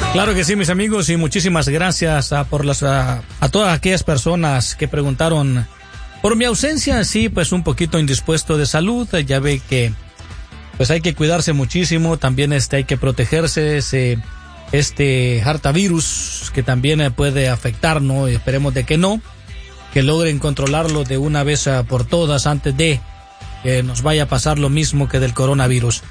Claro que sí, mis amigos, y muchísimas gracias a todas aquellas personas que preguntaron por mi ausencia. Sí, pues un poquito indispuesto de salud, ya ve que pues hay que cuidarse muchísimo, también hay que protegerse, este hartavirus que también puede afectar, ¿no? Y esperemos de que no, que logren controlarlo de una vez por todas antes de que nos vaya a pasar lo mismo que del coronavirus.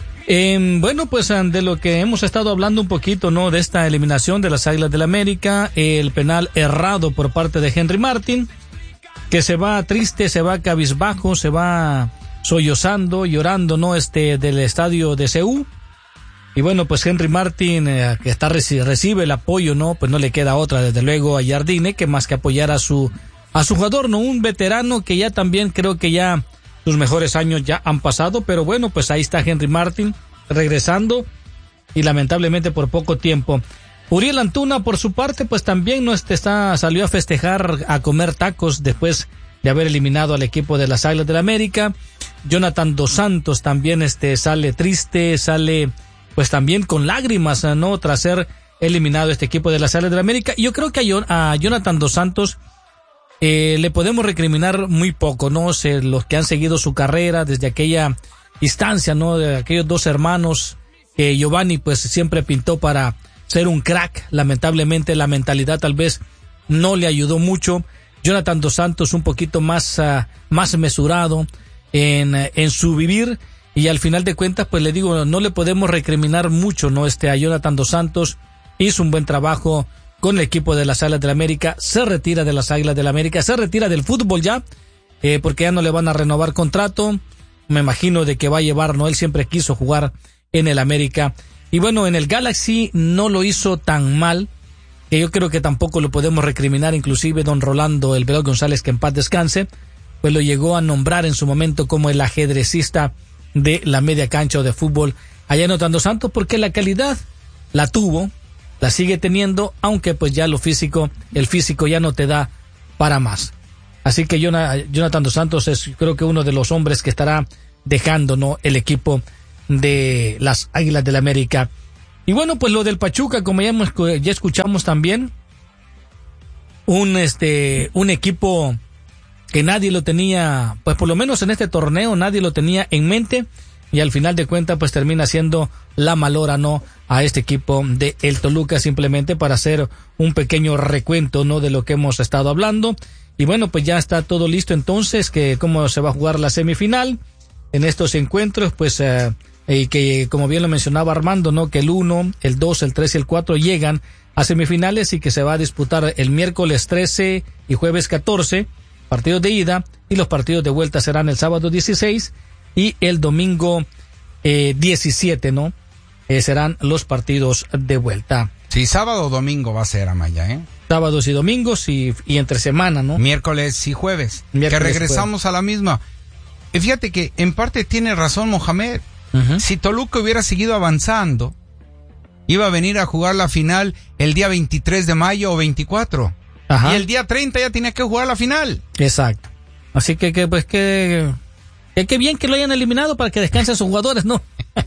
Bueno, pues de lo que hemos estado hablando un poquito, ¿no? De esta eliminación de las Águilas del América, el penal errado por parte de Henry Martin, que se va triste, se va cabizbajo, se va sollozando, llorando, ¿no? Del estadio de CU. Y bueno, pues Henry Martin, que recibe el apoyo, ¿no? Pues no le queda otra, desde luego, a Jardine, que más que apoyar a su jugador, ¿no? Un veterano que ya también creo que ya sus mejores años ya han pasado, pero bueno, pues ahí está Henry Martin regresando y lamentablemente por poco tiempo. Uriel Antuna, por su parte, pues también no salió a festejar, a comer tacos después de haber eliminado al equipo de las Águilas del América. Jonathan Dos Santos también sale triste, sale pues también con lágrimas, ¿no? Tras ser eliminado este equipo de las Águilas del América. Y yo creo que a Jonathan Dos Santos le podemos recriminar muy poco, ¿no? Los que han seguido su carrera desde aquella instancia, ¿no? De aquellos dos hermanos que Giovanni pues siempre pintó para ser un crack. Lamentablemente la mentalidad tal vez no le ayudó mucho. Jonathan Dos Santos un poquito más mesurado en su vivir, y al final de cuentas pues le digo, no le podemos recriminar mucho, ¿no? A Jonathan Dos Santos hizo un buen trabajo con el equipo de las Águilas del América, se retira de las Águilas del América, se retira del fútbol ya, porque ya no le van a renovar contrato. Me imagino de que va a llevar, ¿no? Él siempre quiso jugar en el América. Y bueno, en el Galaxy no lo hizo tan mal, que yo creo que tampoco lo podemos recriminar. Inclusive don Rolando El Veloz González, que en paz descanse, pues lo llegó a nombrar en su momento como el ajedrecista de la media cancha o de fútbol allá en Otando Santos, porque la calidad la tuvo, la sigue teniendo, aunque pues ya el físico ya no te da para más. Así que Jonathan Dos Santos es, creo que uno de los hombres que estará dejando, ¿no? El equipo de las Águilas del América. Y bueno, pues lo del Pachuca, como ya escuchamos también, un equipo que nadie lo tenía, pues por lo menos en este torneo nadie lo tenía en mente, y al final de cuentas pues termina siendo la malora, ¿no? A este equipo de el Toluca, simplemente para hacer un pequeño recuento, ¿no? De lo que hemos estado hablando. Y bueno, pues ya está todo listo entonces, que cómo se va a jugar la semifinal en estos encuentros, pues y que como bien lo mencionaba Armando, ¿no? Que el 1, el 2, el 3 y el 4 llegan a semifinales, y que se va a disputar el miércoles 13 y jueves 14, partidos de ida, y los partidos de vuelta serán el sábado 16 y el domingo 17, ¿no? Serán los partidos de vuelta. Sí, sábado o domingo va a ser, Amaya, ¿eh? Sábados y domingos y entre semana, ¿no? Miércoles y jueves. Miércoles, que regresamos a la misma. Y fíjate que en parte tiene razón Mohamed. Uh-huh. Si Toluca hubiera seguido avanzando, iba a venir a jugar la final el día 23 de mayo o 24. Ajá. Y el día 30 ya tenía que jugar la final. Exacto. Así que qué bien que lo hayan eliminado para que descansen sus jugadores, ¿no?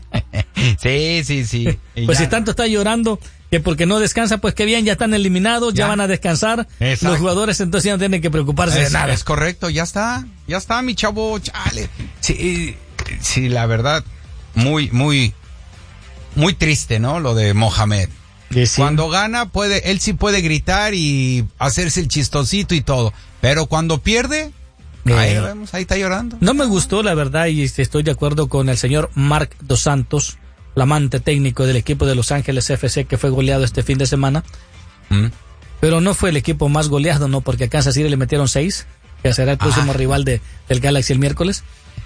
Sí. Pues si tanto está llorando que porque no descansa, pues qué bien, ya están eliminados, ya van a descansar. Exacto. Los jugadores entonces ya no tienen que preocuparse de nada. Es correcto, ya está, mi chavo, chale. Sí, la verdad, muy triste, ¿no? Lo de Mohamed. Sí. Cuando gana él sí puede gritar y hacerse el chistosito y todo, pero cuando pierde, ahí lo vemos, ahí está llorando. No me gustó, la verdad, y estoy de acuerdo con el señor Marc Dos Santos, flamante técnico del equipo de Los Ángeles FC, que fue goleado este fin de semana. Pero no fue el equipo más goleado, ¿no? Porque a Kansas City le metieron 6, que será el próximo rival del Galaxy el miércoles.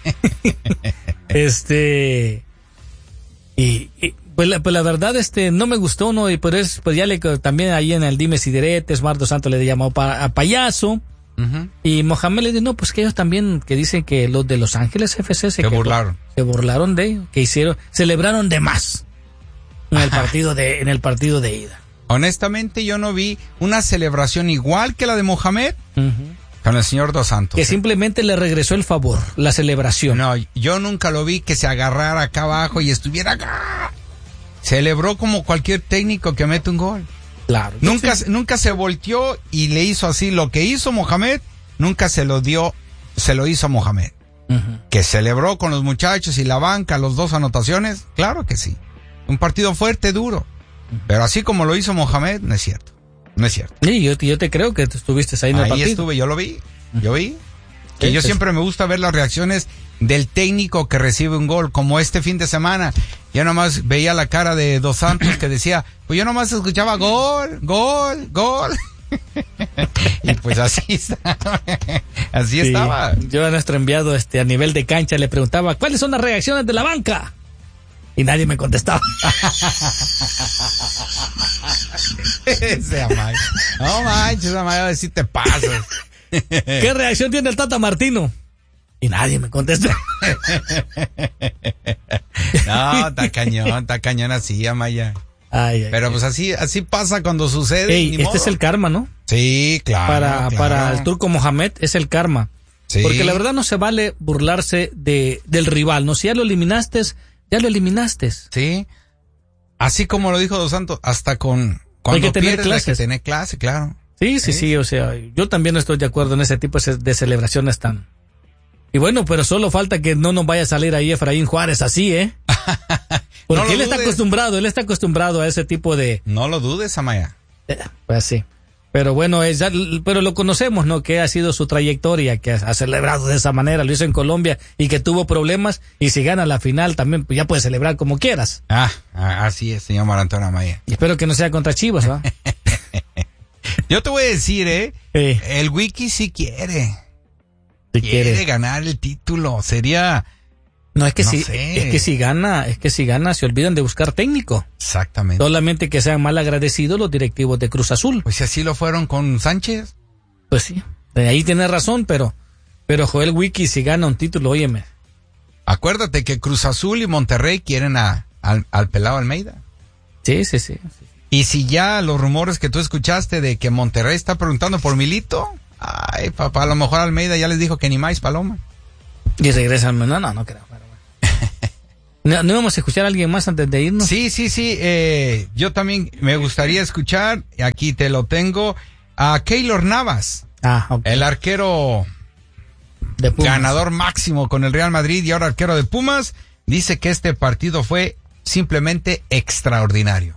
Pues la verdad, no me gustó, ¿no? Y pues ya también ahí en el dimes y diretes, Marc Dos Santos le llamó a payaso. Uh-huh. Y Mohamed le dijo, no, pues que ellos también, que dicen que los de Los Ángeles FC se burlaron de ellos, que celebraron de más en el partido de ida. Honestamente, yo no vi una celebración igual que la de Mohamed. Uh-huh. Con el señor Dos Santos. Que simplemente le regresó el favor, la celebración. No, yo nunca lo vi que se agarrara acá abajo y estuviera acá. celebró como cualquier técnico que mete un gol. Claro. Nunca se volteó y le hizo así. Lo que hizo Mohamed, nunca se lo hizo a Mohamed. Uh-huh. Que celebró con los muchachos y la banca, los 2 anotaciones, claro que sí. Un partido fuerte, duro. Uh-huh. Pero así como lo hizo Mohamed, no es cierto. Sí, yo te creo que estuviste ahí en el partido. Ahí estuve, yo vi. Que yo siempre me gusta ver las reacciones del técnico que recibe un gol, como este fin de semana. Ya nomás veía la cara de Dos Santos que decía, pues yo nomás escuchaba gol. Y pues así estaba. Yo a nuestro enviado a nivel de cancha le preguntaba, ¿cuáles son las reacciones de la banca? Y nadie me contestaba. Ese Amaya. No manches, Amaya, a ver si te pasas. ¿Qué reacción tiene el Tata Martino? Y nadie me contesta. No, está cañón así, Amaya. Pero pues así pasa cuando sucede. Este es el karma, ¿no? Sí, claro. Para el turco Mohamed es el karma. Sí. Porque la verdad no se vale burlarse del rival, ¿no? Si ya lo eliminaste. Sí. Así como lo dijo Dos Santos, hasta cuando hay que tener pierdes, hay que tener clase, claro. Sí, o sea, yo también estoy de acuerdo en ese tipo de celebraciones tan... Y bueno, pero solo falta que no nos vaya a salir ahí Efraín Juárez así, ¿eh? Porque no él está acostumbrado a ese tipo de... No lo dudes, Amaya. Pues sí. Pero bueno, pero lo conocemos, ¿no? Que ha sido su trayectoria, que ha celebrado de esa manera, lo hizo en Colombia y que tuvo problemas, y si gana la final también pues ya puedes celebrar como quieras. Así es, señor Marantón Amaya. Y espero que no sea contra Chivas, ¿va? Yo te voy a decir, el Wiki sí quiere. Quiere ganar el título, sería... No, es que si gana, se olvidan de buscar técnico. Exactamente. Solamente que sean mal agradecidos los directivos de Cruz Azul. Pues si así lo fueron con Sánchez. Pues sí, ahí tienes razón, pero Joel Wiki si gana un título, óyeme. Acuérdate que Cruz Azul y Monterrey quieren al pelado Almeida. Sí. Y si ya los rumores que tú escuchaste de que Monterrey está preguntando por Milito, ay papá, a lo mejor Almeida ya les dijo que ni más paloma. Y regresan, no creo. ¿No íbamos a escuchar a alguien más antes de irnos? Sí. Yo también me gustaría escuchar, aquí te lo tengo, a Keylor Navas. Okay. El arquero de Pumas. Ganador máximo con el Real Madrid y ahora arquero de Pumas. Dice que este partido fue simplemente extraordinario.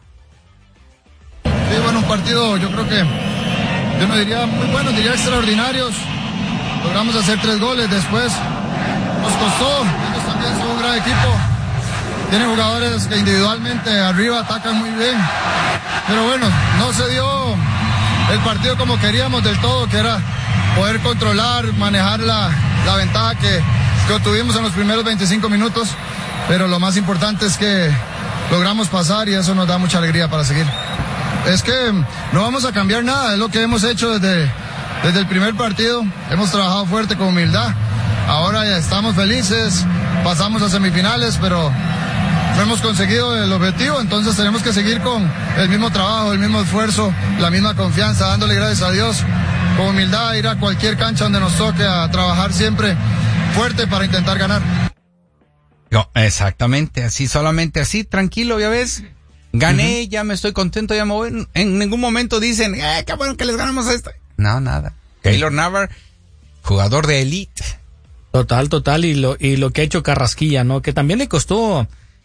Sí, bueno, un partido yo creo que yo no diría muy bueno, diría extraordinarios. Logramos hacer 3 goles después. Nos costó, ellos también son un gran equipo. Tienen jugadores que individualmente arriba atacan muy bien. Pero bueno, no se dio el partido como queríamos del todo, que era poder controlar, manejar la ventaja que obtuvimos en los primeros 25 minutos. Pero lo más importante es que logramos pasar y eso nos da mucha alegría para seguir. Es que no vamos a cambiar nada, es lo que hemos hecho desde el primer partido. Hemos trabajado fuerte con humildad. Ahora ya estamos felices, pasamos a semifinales, pero no hemos conseguido el objetivo, entonces tenemos que seguir con el mismo trabajo, el mismo esfuerzo, la misma confianza, dándole gracias a Dios, con humildad, ir a cualquier cancha donde nos toque a trabajar siempre fuerte para intentar ganar. No, exactamente, así, solamente así, tranquilo, ya ves, gané, ya me estoy contento, ya me voy. En ningún momento dicen, qué bueno que les ganamos a esto. No, nada. Keylor Navas, jugador de élite. Total, y lo que ha hecho Carrasquilla, ¿no? Que también le costó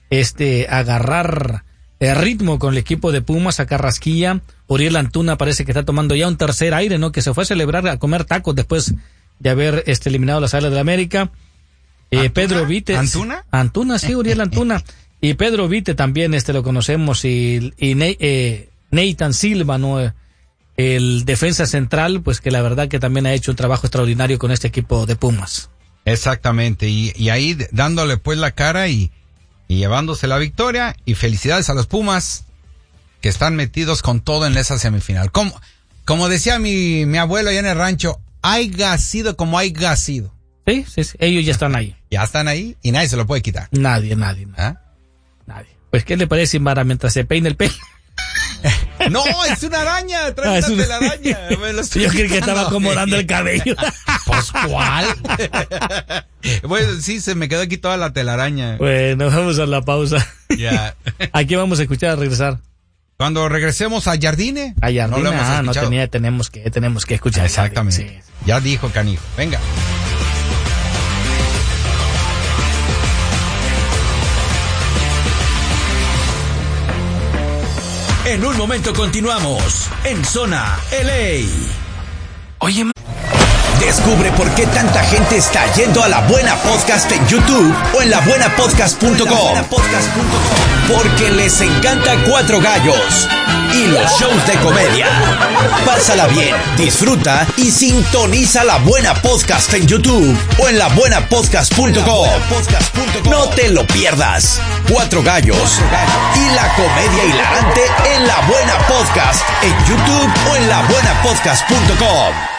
agarrar ritmo con el equipo de Pumas a Carrasquilla. Uriel Antuna parece que está tomando ya un tercer aire, ¿no? Que se fue a celebrar, a comer tacos después de haber eliminado las Águilas del América. Pedro Vite. ¿Antuna? Sí, Uriel Antuna. Y Pedro Vite también, lo conocemos, y Nathan Silva, ¿no? El defensa central, pues que la verdad que también ha hecho un trabajo extraordinario con este equipo de Pumas. Exactamente, y ahí dándole pues la cara y llevándose la victoria, y felicidades a los Pumas que están metidos con todo en esa semifinal. Como decía mi abuelo allá en el rancho, haya sido como haya sido. Sí, ellos ya están ahí. Ya están ahí y nadie se lo puede quitar. Nadie. ¿Ah? Nadie. Pues, ¿qué le parece, Mara, mientras se peina el pelo? No, es una araña, trae una telaraña. Yo creí que estaba acomodando el cabello. Pues, ¿cuál? Bueno, sí, se me quedó aquí toda la telaraña. Bueno, vamos a la pausa. Ya. Aquí vamos a escuchar a regresar. Cuando regresemos a Jardine. A Jardine, tenemos que escuchar. Exactamente. Sí. Ya dijo Canijo. Venga. En un momento continuamos en Zona LA. Oye, descubre por qué tanta gente está yendo a La Buena Podcast en YouTube o en labuenapodcast.com. Porque les encanta Cuatro Gallos y los shows de comedia. Pásala bien, disfruta y sintoniza La Buena Podcast en YouTube o en labuenapodcast.com. No te lo pierdas. Cuatro Gallos y la comedia hilarante en La Buena Podcast en YouTube o en labuenapodcast.com.